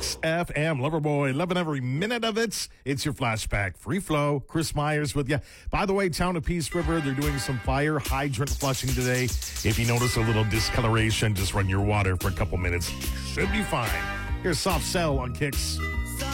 Kicks FM, Loverboy, loving every minute of it. It's your flashback. Free flow. Chris Myers with you. By the way, Town of Peace River, they're doing some fire hydrant flushing today. If you notice a little discoloration, just run your water for a couple minutes. Should be fine. Here's Soft Cell on Kicks.